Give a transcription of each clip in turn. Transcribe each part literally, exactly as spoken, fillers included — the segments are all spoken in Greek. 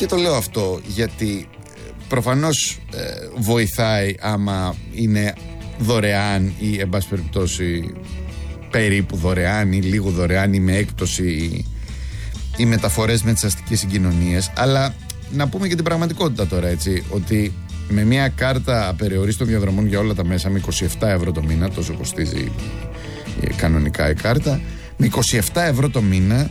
Και το λέω αυτό γιατί προφανώς ε, βοηθάει άμα είναι δωρεάν ή εν πάση περιπτώσει περίπου δωρεάν ή λίγο δωρεάν ή με έκπτωση ή, ή μεταφορές με τις αστικές συγκοινωνίες. Αλλά να πούμε και την πραγματικότητα τώρα, έτσι, ότι με μια κάρτα απεριορίστων διαδρομών για όλα τα μέσα με είκοσι επτά ευρώ το μήνα, τόσο κοστίζει κανονικά η κάρτα, με είκοσι επτά ευρώ το μήνα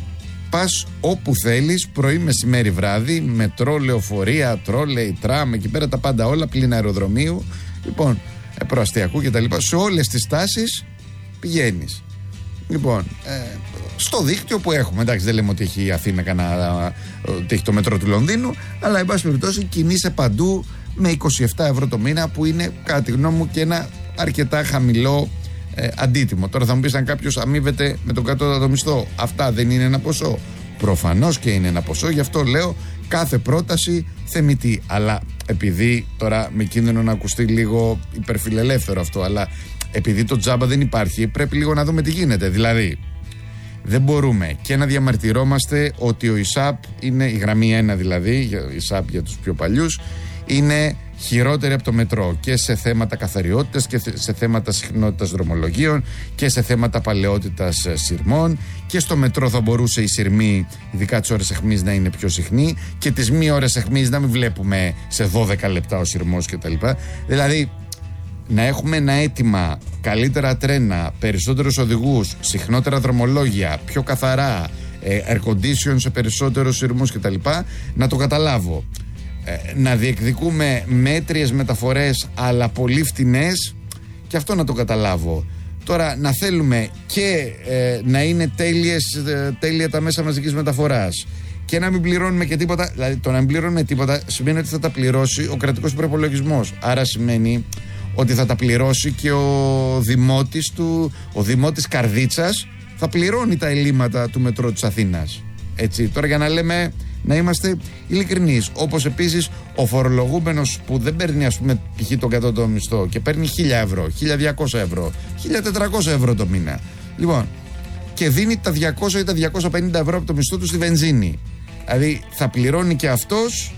πας όπου θέλεις, πρωί, μεσημέρι, βράδυ, μετρό, λεωφορεία, τρόλεϊ, τραμ, εκεί πέρα τα πάντα όλα, πλην αεροδρομίου, λοιπόν, προαστιακού κτλ. Σε όλες τις τάσεις πηγαίνεις. Λοιπόν, ε, στο δίκτυο που έχουμε, εντάξει, δεν λέμε ότι έχει η Αθήνα κανένα, ότι έχει το μετρό του Λονδίνου, αλλά εν πάση περιπτώσει κινείσαι παντού με είκοσι επτά ευρώ το μήνα, που είναι κατά τη γνώμη μου και ένα αρκετά χαμηλό ε, αντίτιμο. Τώρα θα μου πεις, αν κάποιος αμείβεται με τον κατώτατο μισθό, αυτά δεν είναι ένα ποσό? Προφανώς και είναι ένα ποσό, γι' αυτό λέω κάθε πρόταση θεμιτή. Αλλά επειδή τώρα με κίνδυνο να ακουστεί λίγο υπερφιλελεύθερο αυτό, αλλά επειδή το τζάμπα δεν υπάρχει, πρέπει λίγο να δούμε τι γίνεται. Δηλαδή, δεν μπορούμε και να διαμαρτυρόμαστε ότι ο ΙΣΑΠ είναι, η γραμμή ένα δηλαδή, η ΙΣΑΠ για τους πιο παλιούς, είναι χειρότερη από το μετρό και σε θέματα καθαριότητας και σε θέματα συχνότητας δρομολογίων και σε θέματα παλαιότητας σειρμών, και στο μετρό θα μπορούσε η σειρμή, ειδικά τις ώρες αιχμής, να είναι πιο συχνή και τις μη ώρες αιχμής να μην βλέπουμε σε δώδεκα λεπτά ο σειρμός κτλ. Δηλαδή, να έχουμε ένα αίτημα, καλύτερα τρένα, περισσότερους οδηγούς, συχνότερα δρομολόγια, πιο καθαρά, air condition σε περισσότερους σειρμούς κτλ. Να το καταλάβω. Ε, να διεκδικούμε μέτριες μεταφορές αλλά πολύ φτηνές, και αυτό να το καταλάβω. Τώρα να θέλουμε και ε, να είναι τέλειες, ε, τέλεια τα μέσα μαζικής μεταφοράς και να μην πληρώνουμε και τίποτα. Δηλαδή, το να μην πληρώνουμε τίποτα σημαίνει ότι θα τα πληρώσει ο κρατικός προϋπολογισμός. Άρα σημαίνει ότι θα τα πληρώσει και ο δημότης του, ο δημότης Καρδίτσας θα πληρώνει τα ελλείμματα του μετρό της Αθήνας. Έτσι, τώρα για να λέμε, να είμαστε ειλικρινείς. Όπως επίσης ο φορολογούμενος που δεν παίρνει, ας πούμε, π.χ. τον κατώτατο μισθό και παίρνει χίλια ευρώ, χίλια διακόσια ευρώ, χίλια τετρακόσια ευρώ το μήνα. Λοιπόν, και δίνει τα διακόσια ή τα διακόσια πενήντα ευρώ από το μισθό του στη βενζίνη. Δηλαδή θα πληρώνει και αυτός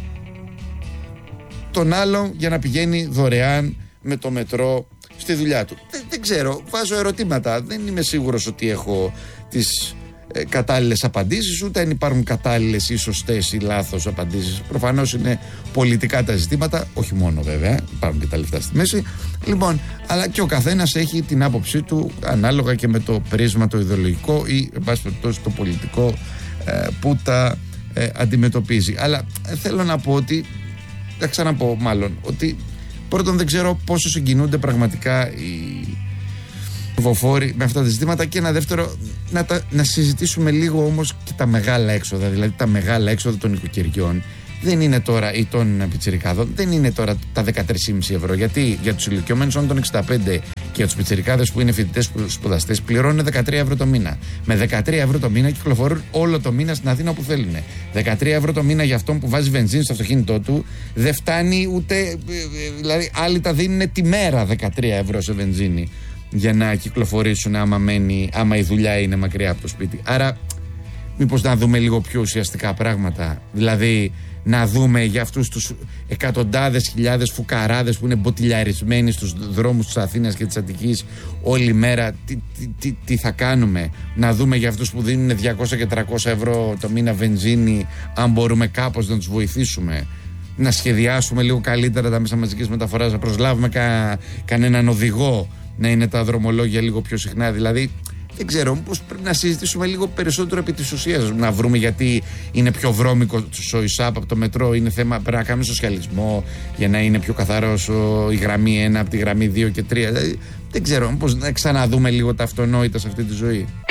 τον άλλον για να πηγαίνει δωρεάν με το μετρό στη δουλειά του. Δεν, δεν ξέρω, βάζω ερωτήματα. Δεν είμαι σίγουρος ότι έχω τις ε, κατάλληλες απαντήσεις, ούτε αν υπάρχουν κατάλληλες ή σωστές ή λάθος απαντήσεις. Προφανώς είναι πολιτικά τα ζητήματα, όχι μόνο βέβαια, υπάρχουν και τα λεφτά στη μέση. Λοιπόν, αλλά και ο καθένας έχει την άποψή του ανάλογα και με το πρίσμα το ιδεολογικό ή εν πάση περιπτώσει το πολιτικό ε, που τα ε, αντιμετωπίζει. Αλλά ε, θέλω να πω ότι, θα ξαναπώ μάλλον, ότι πρώτον δεν ξέρω πόσο συγκινούνται πραγματικά οι ψηφοφόροι με αυτά τα ζητήματα, και ένα δεύτερο, να, τα, να συζητήσουμε λίγο όμως και τα μεγάλα έξοδα, δηλαδή τα μεγάλα έξοδα των οικοκυριών. Δεν είναι τώρα, ή των πιτσιρικάδων, δεν είναι τώρα τα δεκατρία κόμμα πέντε ευρώ, γιατί για τους ηλικιωμένους άνω των εξήντα πέντε και για τους πιτσιρικάδες που είναι φοιτητές σπουδαστές πληρώνουν δεκατρία ευρώ το μήνα. Με δεκατρία ευρώ το μήνα κυκλοφορούν όλο το μήνα στην Αθήνα όπου θέλουν. δεκατρία ευρώ το μήνα για αυτόν που βάζει βενζίνη στο αυτοκίνητό του δεν φτάνει ούτε. Δηλαδή, άλλοι τα δίνουν τη μέρα δεκατρία ευρώ σε βενζίνη για να κυκλοφορήσουν άμα, μένει, άμα η δουλειά είναι μακριά από το σπίτι. Άρα, μήπως να δούμε λίγο πιο ουσιαστικά πράγματα. Δηλαδή, να δούμε για αυτούς τους εκατοντάδες χιλιάδες φουκαράδες που είναι μποτιλιαρισμένοι στους δρόμους της Αθήνας και της Αττικής όλη μέρα, τι, τι, τι, τι θα κάνουμε. Να δούμε για αυτούς που δίνουν διακόσια και τριακόσια ευρώ το μήνα βενζίνη, αν μπορούμε κάπως να τους βοηθήσουμε. Να σχεδιάσουμε λίγο καλύτερα τα μέσα μαζικής μεταφοράς, να προσλάβουμε κα, κανέναν οδηγό, να είναι τα δρομολόγια λίγο πιο συχνά. Δηλαδή, δεν ξέρω, πώς πρέπει να συζητήσουμε λίγο περισσότερο επί της ουσίας. Να βρούμε γιατί είναι πιο βρώμικο ο ΙΣΑΠ από το μετρό. Είναι θέμα, πρέπει να κάνουμε σοσιαλισμό για να είναι πιο καθαρός η γραμμή ένα από τη γραμμή δύο και τρία. Δηλαδή, δεν ξέρω, πώς να ξαναδούμε λίγο τα αυτονόητα σε αυτή τη ζωή.